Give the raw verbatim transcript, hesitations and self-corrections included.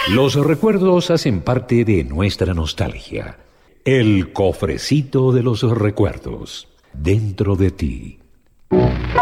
Los recuerdos hacen parte de nuestra nostalgia. El cofrecito de los recuerdos, dentro de ti.